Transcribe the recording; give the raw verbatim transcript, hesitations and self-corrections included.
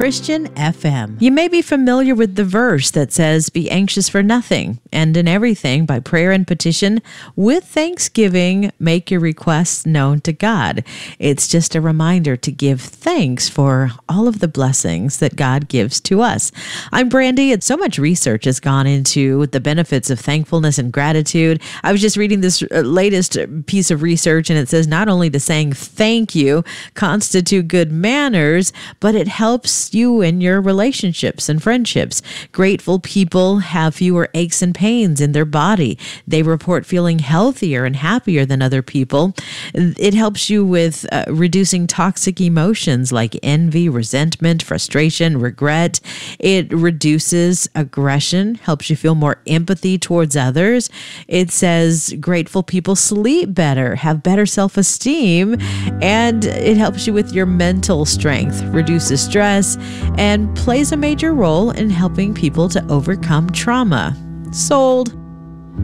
Christian F M. You may be familiar with the verse that says, "Be anxious for nothing, and in everything, by prayer and petition, with thanksgiving, make your requests known to God." It's just a reminder to give thanks for all of the blessings that God gives to us. I'm Brandy, and so much research has gone into the benefits of thankfulness and gratitude. I was just reading this latest piece of research, and it says not only does saying thank you constitute good manners, but it helps you in your relationships and friendships. Grateful people have fewer aches and pains in their body. They report feeling healthier and happier than other people. It helps you with uh, reducing toxic emotions like envy, resentment, frustration, regret. It reduces aggression, helps you feel more empathy towards others. It says grateful people sleep better, have better self-esteem, and it helps you with your mental strength, reduces stress, and plays a major role in helping people to overcome trauma. Sold.